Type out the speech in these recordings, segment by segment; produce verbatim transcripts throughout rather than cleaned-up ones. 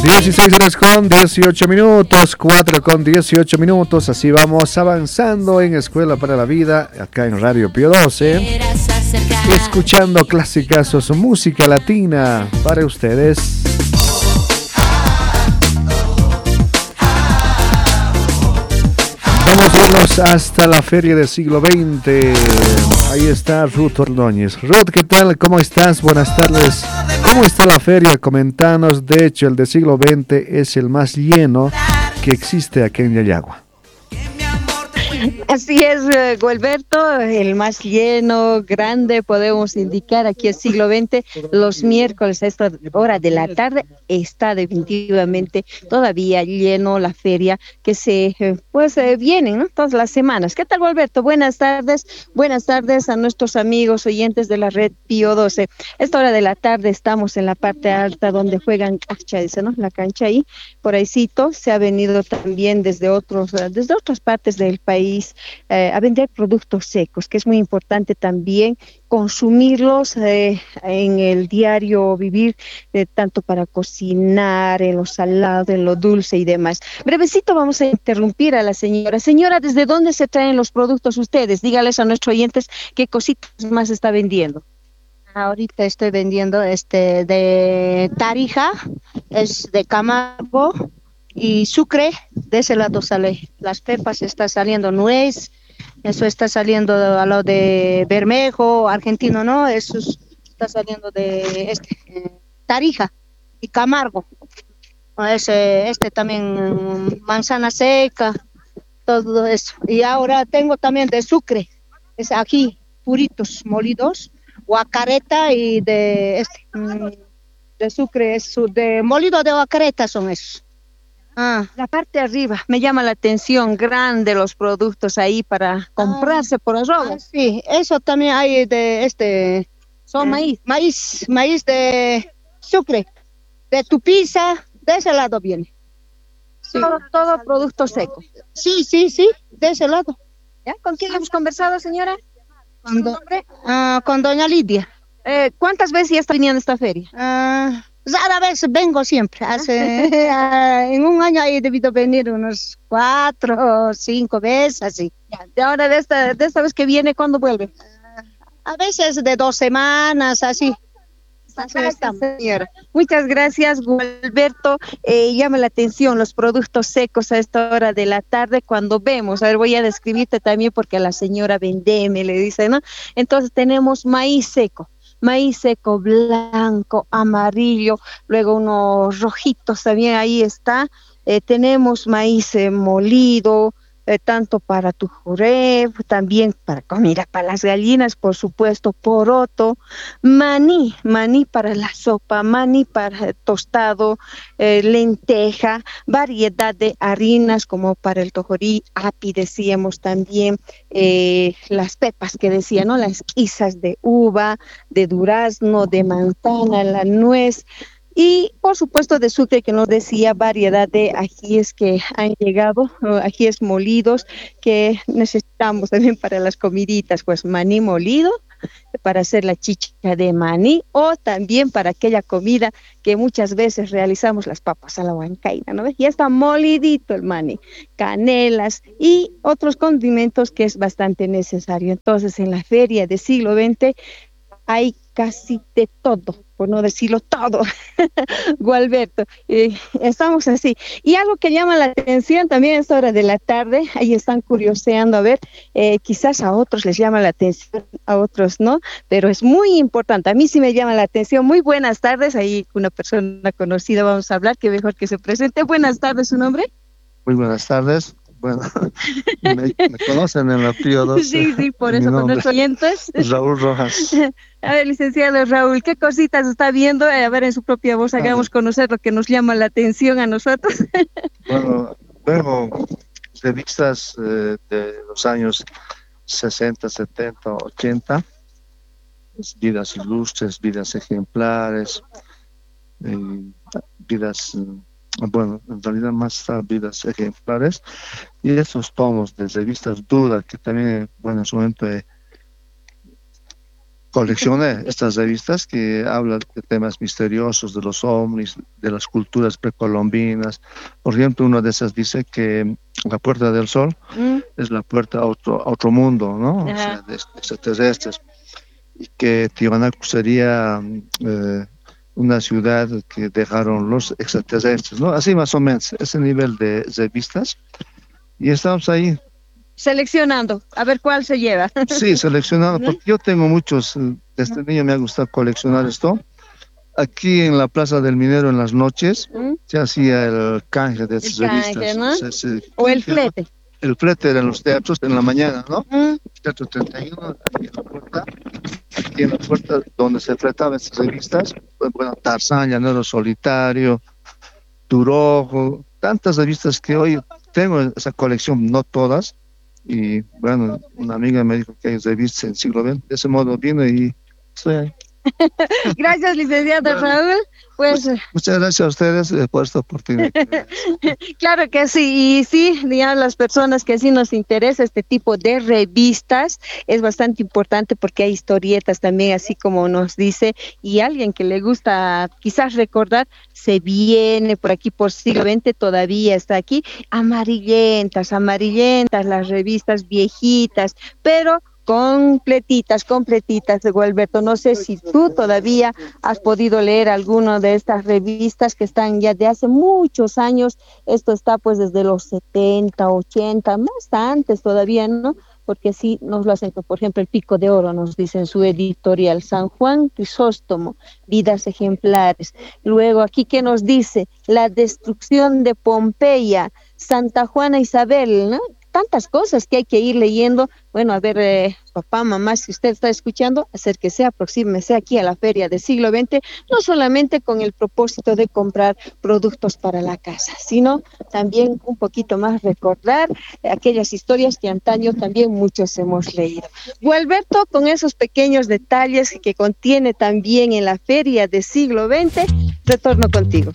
dieciséis horas con dieciocho minutos, cuatro con dieciocho minutos, así vamos avanzando en Escuela para la Vida, acá en Radio Pío doce, escuchando clasicazos, música latina para ustedes. Vamos a irnos hasta la Feria del Siglo veinte. Ahí está Ruth Ordóñez. Ruth, ¿qué tal? ¿Cómo estás? Buenas tardes. ¿Cómo está la feria? Comentanos. De hecho, el de siglo veinte es el más lleno que existe aquí en Yayagua. Así es, Gualberto, el más lleno, grande, podemos indicar aquí el siglo veinte, los miércoles a esta hora de la tarde está definitivamente todavía lleno la feria que se, pues eh, vienen, ¿no? Todas las semanas. ¿Qué tal, Gualberto? Buenas tardes, buenas tardes a nuestros amigos oyentes de la red Pío doce. Esta hora de la tarde estamos en la parte alta donde juegan cancha, dice, ¿no? La cancha ahí, por ahícito, se ha venido también desde otros, desde otras partes del país Eh, a vender productos secos, que es muy importante también consumirlos eh, en el diario vivir, eh, tanto para cocinar, en lo salado, en lo dulce y demás. Brevecito vamos a interrumpir a la señora. Señora, ¿desde dónde se traen los productos ustedes? Dígales a nuestros oyentes qué cositas más está vendiendo. Ahorita estoy vendiendo este de Tarija, es de Camargo, y Sucre, de ese lado sale las pepas, está saliendo nuez, eso está saliendo a lo de Bermejo, argentino, ¿no? Eso está saliendo de este eh, Tarija y Camargo. Ese, este también manzana seca, todo eso. Y ahora tengo también de Sucre, es aquí, puritos molidos, guacareta y de este de Sucre, es de molido de guacareta son esos. Ah, la parte de arriba me llama la atención, grande los productos ahí para comprarse ah, por arroba. Ah, sí, eso también hay de este, son eh, maíz, maíz, maíz de Sucre, de Tupiza, de ese lado viene. Sí. Todo, todo producto seco. Sí, sí, sí, de ese lado. ¿Ya? ¿Con quién hemos conversado, señora? Con, do, uh, con doña Lidia. Eh, ¿Cuántas veces ya está viniendo a esta feria? Uh, Rara vez vengo siempre, hace, uh, en un año he debido venir unos cuatro o cinco veces, así. Ya, de ahora de esta, de esta vez que viene, ¿cuándo vuelve? Uh, a veces de dos semanas, así. Así estamos, señora. Muchas gracias, Gualberto. Eh, llama la atención los productos secos a esta hora de la tarde cuando vemos, a ver, voy a describirte también porque a la señora vendeme, le dice, ¿no? Entonces tenemos maíz seco. Maíz seco blanco, amarillo, luego unos rojitos también ahí está. Eh, tenemos maíz eh, molido, eh, tanto para tu juré, también para comida para las gallinas, por supuesto, poroto, maní, maní para la sopa, maní para el tostado, eh, lenteja, variedad de harinas como para el tojorí, api decíamos también, eh, las pepas que decía, ¿no? Las quizas de uva, de durazno, de manzana, la nuez. Y por supuesto de Sucre, que nos decía variedad de ajíes que han llegado, ajíes molidos que necesitamos también para las comiditas, pues maní molido para hacer la chicha de maní o también para aquella comida que muchas veces realizamos las papas a la huancaina, ¿no ves? Ya está molidito el maní, canelas y otros condimentos que es bastante necesario. Entonces en la feria del siglo veinte hay casi de todo, por no decirlo todo, Gualberto, eh, estamos así. Y algo que llama la atención también a esta hora de la tarde, ahí están curioseando, a ver, eh, quizás a otros les llama la atención, a otros no, pero es muy importante, a mí sí me llama la atención. Muy buenas tardes, ahí una persona conocida vamos a hablar, que mejor que se presente. Buenas tardes, ¿su nombre? Muy buenas tardes. Bueno, me, me conocen en la Pío doce. Sí, sí, por eso con nuestros oyentes. Raúl Rojas. A ver, licenciado Raúl, ¿qué cositas está viendo? A ver, en su propia voz, hagamos conocer lo que nos llama la atención a nosotros. Bueno, veo revistas eh, de los años sesenta, setenta, ochenta, vidas ilustres, vidas ejemplares, eh, vidas... bueno, en realidad más vidas ejemplares, y esos tomos de revistas duras que también, bueno, en su momento he, coleccioné estas revistas que hablan de temas misteriosos, de los ovnis, de las culturas precolombinas. Por ejemplo, una de esas dice que la Puerta del Sol Mm, es la puerta a otro, a otro mundo, ¿no? O Ajá. sea, de extraterrestres. Y que Tiwanaku sería eh, una ciudad que dejaron los extraterrestres, ¿no? Así más o menos, ese nivel de revistas. Y estamos ahí, seleccionando, a ver cuál se lleva. sí, seleccionando, ¿No? porque yo tengo muchos, eh, desde niño me ha gustado coleccionar esto. Aquí en la Plaza del Minero en las noches Mm, se hacía el canje de esas El canje, revistas. ¿no? Se- se- O el flete. El flete era en los teatros en la mañana, ¿no? Mm, Teatro treinta y uno, aquí en la puerta, aquí en la puerta donde se fletaban estas revistas, pues, bueno, Tarzán, Llanero Solitario, Turojo, tantas revistas que hoy tengo esa colección, no todas, y bueno, una amiga me dijo que hay revistas en siglo veinte, de ese modo vino y estoy ahí. Gracias, licenciado Raúl. Pues Muchas gracias a ustedes eh, por esta oportunidad. claro que sí, y sí, digamos, las personas que sí nos interesa este tipo de revistas es bastante importante porque hay historietas también, así como nos dice, y alguien que le gusta quizás recordar, se viene por aquí por siglo veinte, todavía está aquí, amarillentas, amarillentas, las revistas viejitas, pero completitas, completitas de Gualberto. No sé si tú todavía has podido leer alguna de estas revistas que están ya de hace muchos años. Esto está pues desde los setenta, ochenta, más antes todavía, ¿no? Porque sí nos lo hacen, por ejemplo, el Pico de Oro nos dice en su editorial, San Juan Crisóstomo, vidas ejemplares. Luego aquí que nos dice, la destrucción de Pompeya, Santa Juana Isabel, ¿no? Tantas cosas que hay que ir leyendo. Bueno, a ver, eh, papá, mamá, si usted está escuchando, acérquese, aproxímese aquí a la Feria del Siglo veinte, no solamente con el propósito de comprar productos para la casa, sino también un poquito más recordar aquellas historias que antaño también muchos hemos leído. Gualberto, con esos pequeños detalles que contiene también en la Feria del Siglo veinte, retorno contigo.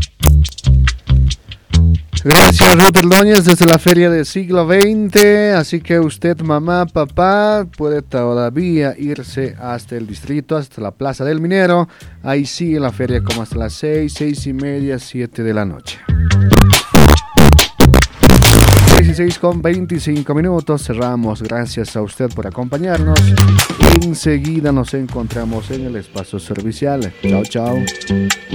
Gracias, Ruth Ordóñez, desde la Feria del Siglo veinte. Así que usted, mamá, papá, puede todavía irse hasta el distrito, hasta la Plaza del Minero. Ahí sigue la feria como hasta las seis, seis y media, siete de la noche. dieciséis con veinticinco minutos, cerramos. Gracias a usted por acompañarnos. Enseguida nos encontramos en el espacio servicial. Chao, chao.